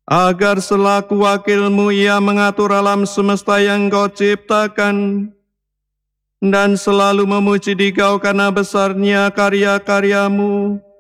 agar selaku wakilmu ia mengatur alam semesta yang kau ciptakan, dan selalu memuji di kau karena besarnya karya-karyamu,